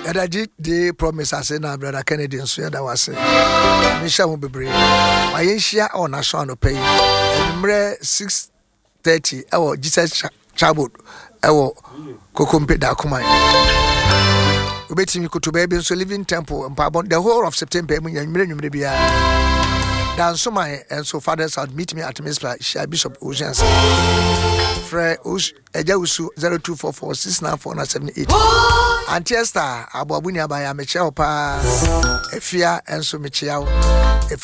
the promise I say now, brother Kennedy and so that was it. Misha will be brave. My Asia or National pay. And 6:30. Our Jesus Chabot. Our Kokumpe Dakumai. We bet him to baby so living temple and the whole of September. Dan so my and so fathers would meet me at Mr. Bishop Oceans. Fre Ejausu 0244694978. Antiesta Abuabunia by Amecha pa Efia and so Michiao.